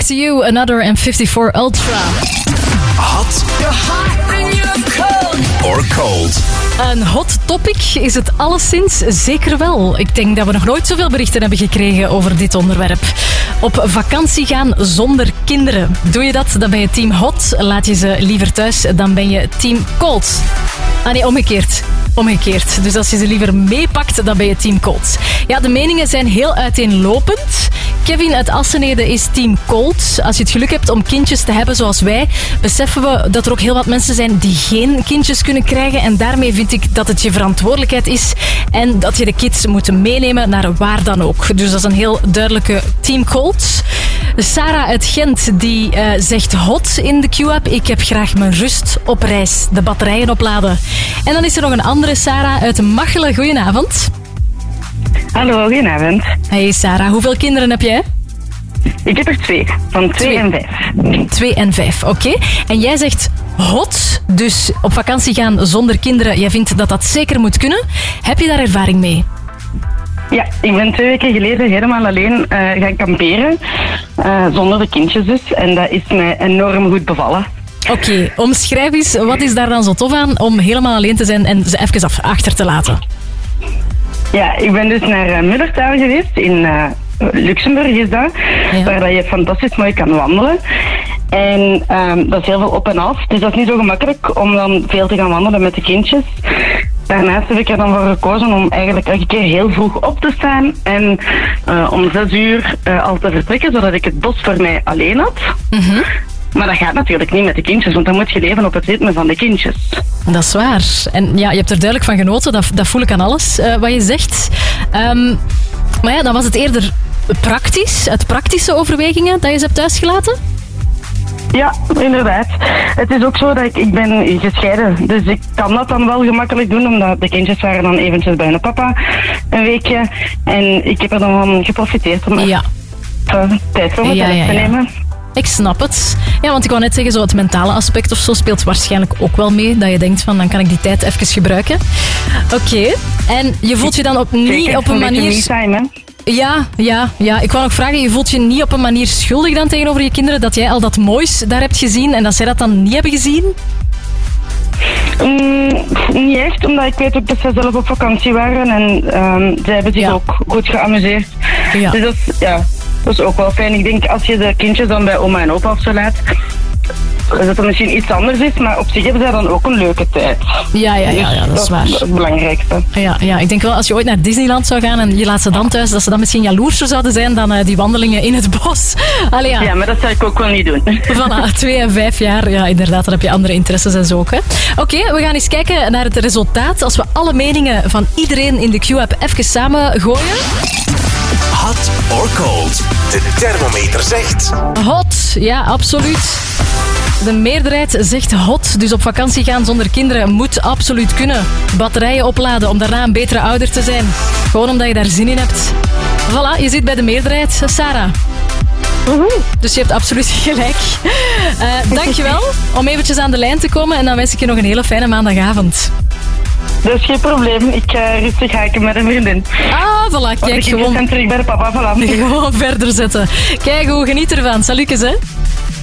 to You, Another M54 Ultra. Hot or cold? Een hot topic is het alleszins zeker wel. Ik denk dat we nog nooit zoveel berichten hebben gekregen over dit onderwerp. Op vakantie gaan zonder kinderen. Doe je dat, dan ben je team hot. Laat je ze liever thuis, dan ben je team cold. Ah nee, omgekeerd. Dus als je ze liever meepakt, dan ben je team cold. Ja, de meningen zijn heel uiteenlopend. Kevin uit Assenede is team cold. Als je het geluk hebt om kindjes te hebben zoals wij, beseffen we dat er ook heel wat mensen zijn die geen kindjes kunnen krijgen. En daarmee vind ik dat het je verantwoordelijkheid is en dat je de kids moet meenemen naar waar dan ook. Dus dat is een heel duidelijke team cold. Sarah uit Gent die zegt hot in de Q-app. Ik heb graag mijn rust op reis. De batterijen opladen. En dan is er nog een andere Sarah uit Machelen. Goedenavond. Hallo, goedenavond. Hey Sarah, hoeveel kinderen heb jij? Ik heb er 2, van 2 en 5. 2 en 5, oké. En jij zegt hot, dus op vakantie gaan zonder kinderen. Jij vindt dat dat zeker moet kunnen. Heb je daar ervaring mee? Ja, ik ben 2 weken geleden helemaal alleen gaan kamperen. Zonder de kindjes dus. En dat is mij enorm goed bevallen. Oké, omschrijf eens, wat is daar dan zo tof aan om helemaal alleen te zijn en ze even achter te laten? Ja, ik ben dus naar Mullertaal geweest, in Luxemburg is dat, ja. Waar dat je fantastisch mooi kan wandelen. En dat is heel veel op en af, dus dat is niet zo gemakkelijk om dan veel te gaan wandelen met de kindjes. Daarnaast heb ik er dan voor gekozen om eigenlijk elke keer heel vroeg op te staan en om 6 uur al te vertrekken, zodat ik het bos voor mij alleen had. Mm-hmm. Maar dat gaat natuurlijk niet met de kindjes, want dan moet je leven op het ritme van de kindjes. Dat is waar. En ja, je hebt er duidelijk van genoten, dat voel ik aan alles wat je zegt. Maar ja, dan was het eerder praktisch, uit praktische overwegingen dat je ze hebt thuisgelaten? Ja, inderdaad. Het is ook zo dat ik ben gescheiden, dus ik kan dat dan wel gemakkelijk doen, omdat de kindjes waren dan eventjes bij hun papa een weekje. En ik heb er dan van geprofiteerd om tijd voor mezelf te nemen. Ik snap het. Ja, want ik wou net zeggen, zo het mentale aspect of zo speelt waarschijnlijk ook wel mee. Dat je denkt van, dan kan ik die tijd even gebruiken. Oké. En je voelt je dan ook niet op een manier... Me-time, hè? Ja. Ik wou nog vragen, je voelt je niet op een manier schuldig dan tegenover je kinderen dat jij al dat moois daar hebt gezien en dat zij dat dan niet hebben gezien? Niet echt, omdat ik weet ook dat zij zelf op vakantie waren en zij hebben zich ook goed geamuseerd. Ja. Dus dat is ook wel fijn. Ik denk, als je de kindjes dan bij oma en opa of zo laat, dat het misschien iets anders is, maar op zich hebben zij dan ook een leuke tijd. Ja, dat is waar. Dat is het belangrijkste. Ja, ik denk wel, als je ooit naar Disneyland zou gaan en je laat ze dan thuis, dat ze dan misschien jaloerser zouden zijn dan die wandelingen in het bos. Allee, ja. Ja, maar dat zou ik ook wel niet doen. Voilà, 2 en 5 jaar, ja, inderdaad, dan heb je andere interesses en zo ook. Oké, we gaan eens kijken naar het resultaat. Als we alle meningen van iedereen in de Q-app even samen gooien. Hot or cold? De thermometer zegt... Hot, ja, absoluut. De meerderheid zegt hot, dus op vakantie gaan zonder kinderen moet absoluut kunnen. Batterijen opladen om daarna een betere ouder te zijn. Gewoon omdat je daar zin in hebt. Voilà, je zit bij de meerderheid, Sarah. Dus je hebt absoluut gelijk. Dankjewel om eventjes aan de lijn te komen en dan wens ik je nog een hele fijne maandagavond. Dat is geen probleem. Ik ga rustig haken met een vriendin. Ah, voilà. Kijk, gewoon... terug bij de papa, voilà. Gewoon verder zetten. Kijk hoe, geniet ervan. Salutjes, hè.